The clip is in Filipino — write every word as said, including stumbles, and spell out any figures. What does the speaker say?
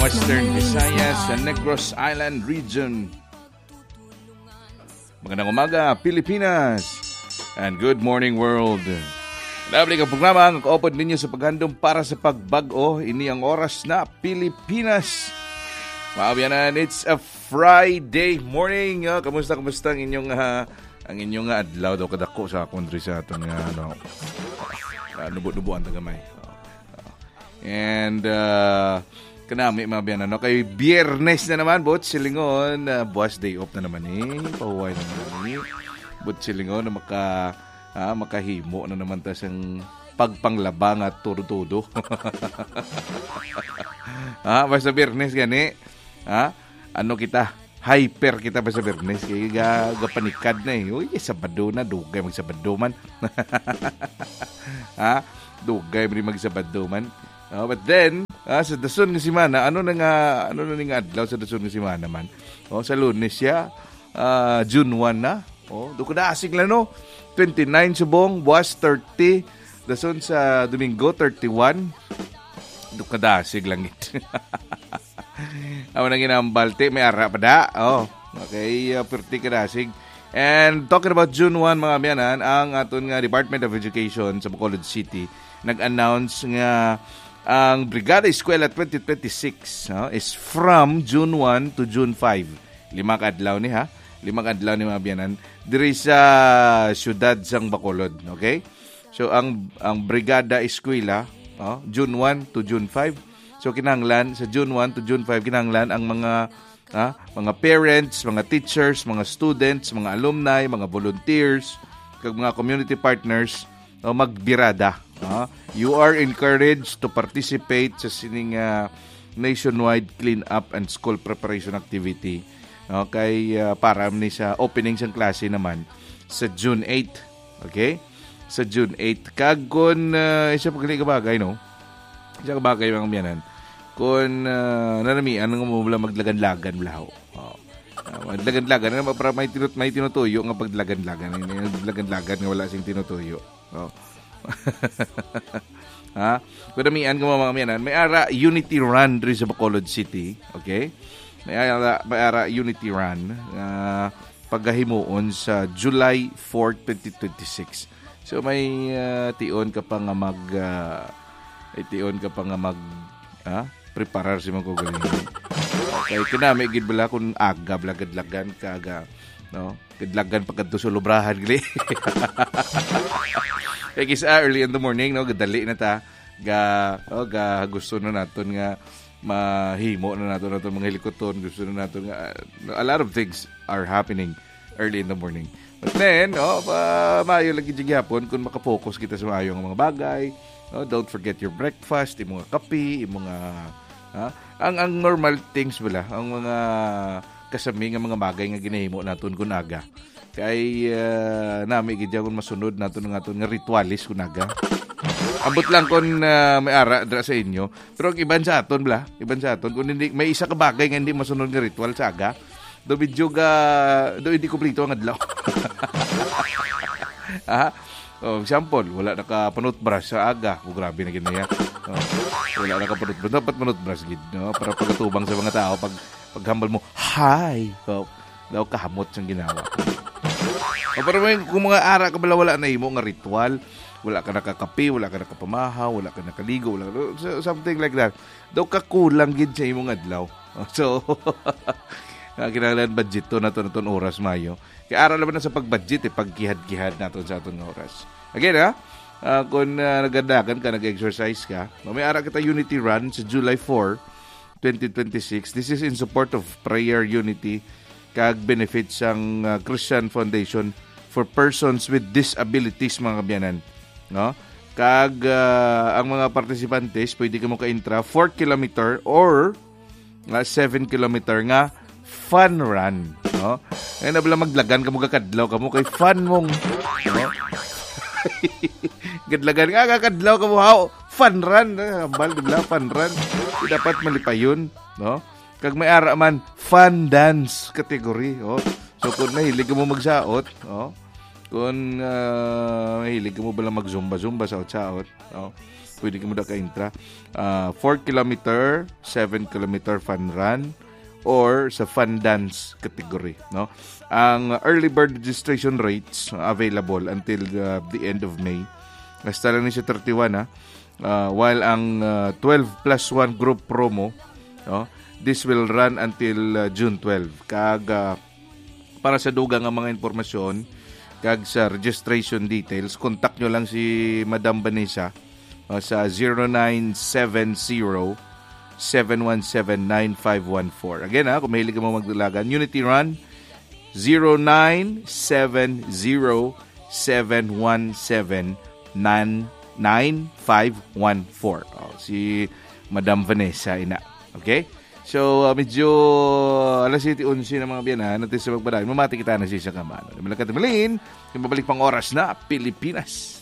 Western Visayas and Negros Island Region. Magandang umaga, Pilipinas. And good morning, world. Nabalik ang programa ang kaopod ninyo sa paghandong para sa pagbag-o. Ini ang oras na Pilipinas. Maabiyanan, it's a Friday morning. Oh, kamusta, kamusta ang inyong, uh, ang inyong uh, adlaw daw kadako sa country sa itong uh, ano, uh, nubo-nubuan tagamay. Oh, oh. And, uh, kanami mabiyan ano kay Biyernes na naman bot silingon uh, buwas day off na naman eh pahuway na naman eh bot silingon na maka ah, makahimo na naman ta sang pagpanglabang at tudo-tudo. Ha basta Biyernes gani ha ano kita hyper kita basta Biyernes kay ga, ga panikad na eh uy Sabado na dugay magsabado man. Ha dugay magsabado man. Uh, but then, ah, sa dason nga simana, ano na nga, ano na nga adlaw sa dason nga simana man? Oh, sa Lunes siya, uh, June first na. Oh, do ko na asig lang no. twenty-nine subong, buwas thirty, dason sa Domingo thirty-one. Do ko na asig lang it. Amo nang ginambalte, may ara pa da. Oh, okay, uh, perti ka asig. And talking about June first mga biyanan, ang aton nga Department of Education sa Bacolod City nag-announce nga ang Brigada Eskwela twenty twenty-six uh, is from June first to June fifth. Lima ka adlaw ni ha. Lima ka adlaw ni mga biyanan diri sa siyudad sang Bacolod, okay? So ang ang Brigada Eskwela uh, June first to June fifth. So kinahanglan sa June first to June fifth kinahanglan ang mga uh, mga parents, mga teachers, mga students, mga alumni, mga volunteers, kag mga community partners uh, magbirada. Uh, you are encouraged to participate sa sining uh, nationwide clean up and school preparation activity. Okay, uh, para ni sa opening sang klase naman sa June eighth. Okay? Sa June eighth. Kag kun uh, isa pagli ka bagay no. Isa ka bagay mga miyanan. Kun uh, nanamian nga mo maglagan-lagan blaho. Oh. Uh, maglagan-lagan na para may tinut may tinutuyo nga paglagan-lagan. Maglagan-lagan nga wala sing tinutuyo. Oh. Ha? Kung damihan ko mga miyanan, may ara Unity Run rin sa Bacolod City. Okay? May ara, may ara Unity Run uh, paghahimuon sa July fourth, twenty twenty-six. So may uh, tion ka pa nga mag uh, may tion ka pa nga mag ha? Preparar si mga kugaling. Okay, kinami gid bala kung aga blagad-lagan kaga no? Kadlagan pagkadto sa lubrahan gali. Kaya kisa early in the morning, no, gadali na ta, ga, oh, ga gusto na naton nga mahimo na naton naton mga helikoton, gusto na naton nga, a lot of things are happening early in the morning. But then, oh, pa, maayo lagi dyan yapon kung makapokus kita sa maayong mga bagay, no, don't forget your breakfast, yung mga kape, yung mga, ha, ang, ang normal things wala, ang mga kasami nga mga bagay nga ginahimo naton kun aga. Kay uh, nami gidya kun masunod naton nga aton nga ritualis kunaga. Ambot lang kun uh, may ara dra sa inyo, pero iban sa aton bla, iban sa aton kun hindi may isa ka bagay nga hindi masunod nga ritual sa aga. Do video ga do hindi kompleto ang adlaw. Ah, oh, example, wala nakapunot brush sa aga. Oh, grabe na ginaya. Oh, wala nakapunot brush, dapat punot brush gid, no, para pagtubang sa mga tao pag paghambal mo, hi. Oh, daw kahamot sang ginawa. O pero may, kung mga ara ka bala wala na imo nga ritual, wala ka nakakape, wala ka nakapamahaw, wala ka nakaligo, wala ka, something like that. Daw ka kulang gid sa imong adlaw. So, kinahanglan budget to nato naton oras mayo. Kaya ara laban na sa pagbudget eh, pagkihad-kihad naton sa aton oras. Again ha, uh, kung uh, nagadakan ka, nag-exercise ka, may ara kita Unity Run sa July fourth, twenty twenty-six. This is in support of Prayer Unity kag benefits ang uh, Christian Foundation for Persons with Disabilities mga kabyanan, no? Kag uh, ang mga participantes pwede ka mo ka-intra four kilometer or uh, seven kilometer nga fun run, no? Ay nabla maglagan ka mo kakadlaw ka mo kay fun mong, no? Gadlagan nga kakadlaw ka mo how fun run, hambal dibla fun run. Dapat malipayon, no? Kag may ara man fun dance category, oh. So kung nahilig mo magsaot, oh. Kung uh, mahilig mo bala mag-zumba-zumba sa saot, oh. pwede ka mo da ka-intra. Uh, four kilometer, seven kilometer fun run, or sa fun dance category. No? Ang early bird registration rates uh, available until uh, the end of May. Basta lang ni siya thirty-one, ha? Uh, while ang uh, twelve plus one group promo, no? This will run until uh, June twelfth. Kag uh, para sa dugang ang mga impormasyon, kag sa registration details, contact nyo lang si Madam Vanessa uh, sa zero nine seven zero, seven one seven, nine five one four. Again, ha, kung mahilig ka mo magdalagan, Unity Run, zero nine seven zero, seven one seven, nine five one four. Oh, si Madam Vanessa, ina. Okay? So, uh, medyo alas siyete onse na mga biyanan natin sa magbaday. Mamati kita na siya sa kamano. Malakad malin, yung mabalik pang oras na Pilipinas.